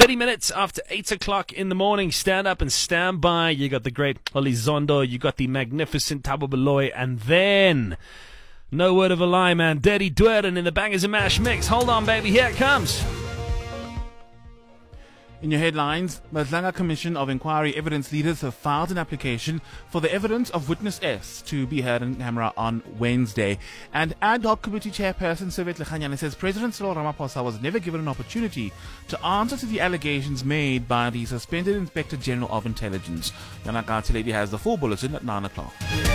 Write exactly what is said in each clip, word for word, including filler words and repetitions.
thirty minutes after eight o'clock in the morning. Stand up and stand by. You got the great Olizondo. You got the magnificent Thabo Baloyi. And then, no word of a lie, man, Dirty Dweren in the Bangers and Mash mix. Hold on, baby. Here it comes. In your headlines, Madlanga Commission of Inquiry evidence leaders have filed an application for the evidence of Witness S to be heard in camera on Wednesday. And ad hoc committee chairperson Servet Lekganyane says President Cyril Ramaphosa was never given an opportunity to answer to the allegations made by the suspended Inspector General of Intelligence. Yana Lady has the full bulletin at nine o'clock.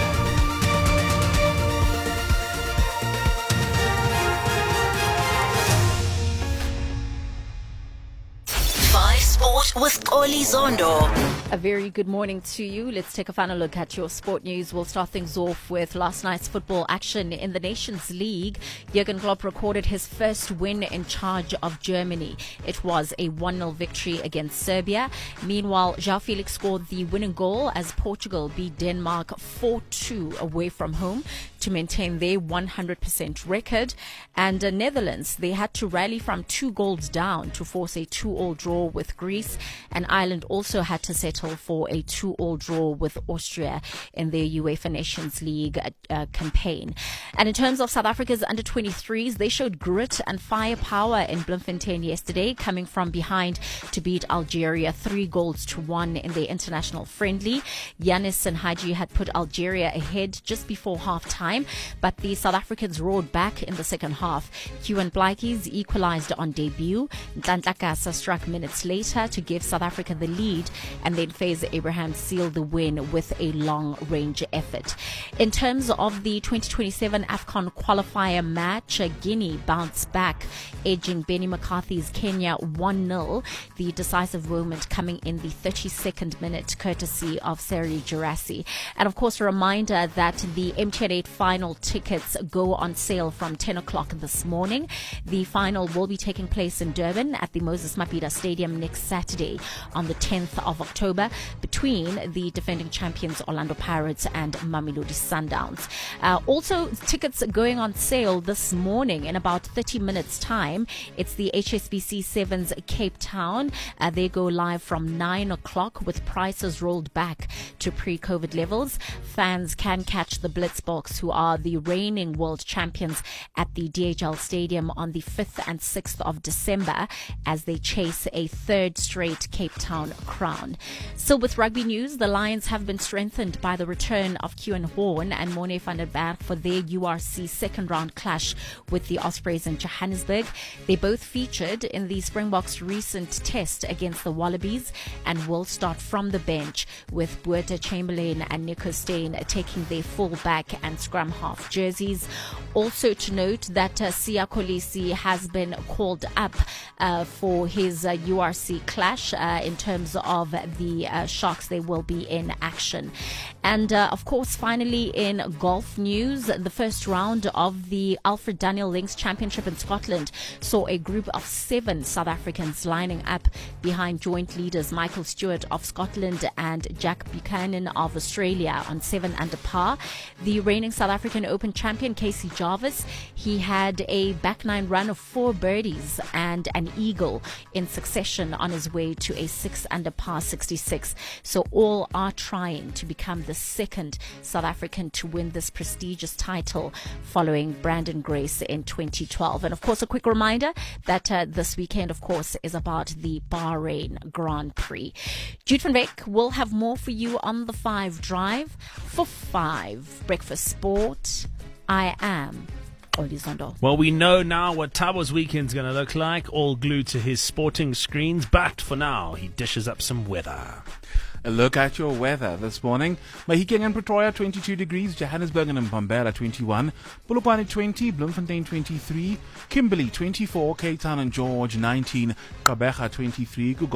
Sport with Olizondo. A very good morning to you. Let's take a final look at your sport news. We'll start things off with last night's football action in the Nations League. Jurgen Klopp recorded his first win in charge of Germany. It was a one nil victory against Serbia. Meanwhile, João Felix scored the winning goal as Portugal beat Denmark four two away from home to maintain their one hundred percent record. And uh, Netherlands, they had to rally from two goals down to force a two all draw with Greece. And Ireland also had to settle for a two all draw with Austria in their UEFA Nations League uh, campaign. And in terms of South Africa's under twenty-threes, they showed grit and firepower in Bloemfontein yesterday, coming from behind to beat Algeria three goals to one in their international friendly. Yanis Senhaji had put Algeria ahead just before half time, but the South Africans roared back in the second half. Kieran Blykies equalized on debut. Nhlanhla struck minutes later to give South Africa the lead, and then Fazer Abraham sealed the win with a long-range effort. In terms of the twenty twenty-seven AFCON qualifier match, Guinea bounced back, edging Benny McCarthy's Kenya one nil, the decisive moment coming in the thirty-second minute, courtesy of Seri Girassi. And of course, a reminder that the M T N eight final tickets go on sale from ten o'clock this morning. The final will be taking place in Durban at the Moses Mabhida Stadium next Saturday on the tenth of October between the defending champions Orlando Pirates and Mamelodi Sundowns. Uh, also, tickets are going on sale this morning in about thirty minutes time. It's the H S B C Sevens Cape Town. Uh, they go live from nine o'clock with prices rolled back to pre-COVID levels. Fans can catch the Blitzboks, who are the reigning world champions, at the D H L Stadium on the fifth and sixth of December as they chase a third straight Cape Town crown. So with rugby news, the Lions have been strengthened by the return of Kieran Horn and Morne van der Berg for their U R C second round clash with the Ospreys in Johannesburg. They both featured in the Springboks' recent test against the Wallabies and will start from the bench, with Boeta Chamberlain and Nico Steyn taking their full-back and scrum half jerseys. Also to note that uh, Siya Kolisi has been called up uh, for his uh, U R C clash. Uh, in terms of the uh, Sharks, they will be in action. And uh, of course, finally in golf news, the first round of the Alfred Daniel Links Championship in Scotland saw a group of seven South Africans lining up behind joint leaders Michael Stewart of Scotland and Jack Buchanan of Australia on seven under par. The reigning South African Open champion Casey Jarvis, he had a back nine run of four birdies and an eagle in succession on his way to a six under par sixty-six. So all are trying to become the second South African to win this prestigious title, following Brandon Grace in twenty twelve. And of course, a quick reminder that uh, this weekend, of course, is about the Bahrain Grand Prix. Jude van Beek will have more for you on the Five Drive. For Five Breakfast Sport, I am Olizondo. Well, we know now what Thabo's weekend's going to look like, all glued to his sporting screens. But for now, he dishes up some weather. A look at your weather this morning. Mahikeng and Pretoria twenty-two degrees, Johannesburg and Mbombela twenty-one, Polokwane twenty, Bloemfontein twenty-three, Kimberley twenty-four, Cape Town and George nineteen, Gqeberha twenty-three,